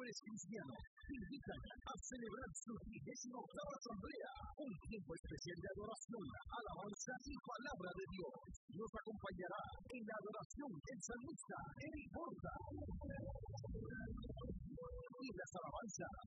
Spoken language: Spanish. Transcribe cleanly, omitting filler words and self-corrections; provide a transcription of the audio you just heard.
pastores cristianos te invitan a celebrar su 38ª asamblea, un tiempo especial de adoración, alabanza y palabra de Dios. Nos acompañará en la adoración el salmista Eric Borda. Y las alabanzas